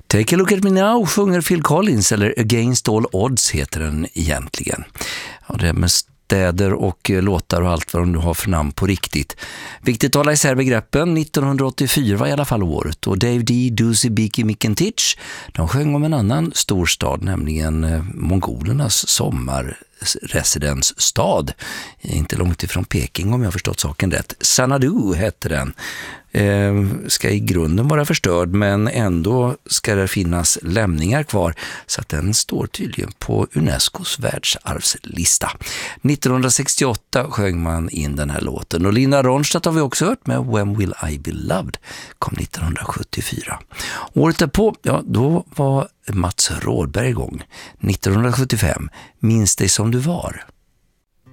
Take a look at me now sjunger Phil Collins, eller Against all odds heter den egentligen. Ja, det är med städer och låtar och allt vad de nu har för namn på riktigt. Viktigt att hålla isär begreppen. 1984 var i alla fall året, och Dave D, Ducey, Beaky, Mickentich, de sjöng om en annan storstad, nämligen mongolernas sommarresidensstad, inte långt ifrån Peking om jag har förstått saken rätt. Xanadu hette den. Ska i grunden vara förstörd, men ändå ska det finnas lämningar kvar, så att den står tydligen på Unescos världsarvslista. 1968 sjöng man in den här låten, och Lina Ronstadt har vi också hört med When Will I Be Loved, kom 1974. Året därpå, ja, då var Mats Rådberg igång. 1975, Minns dig som du var.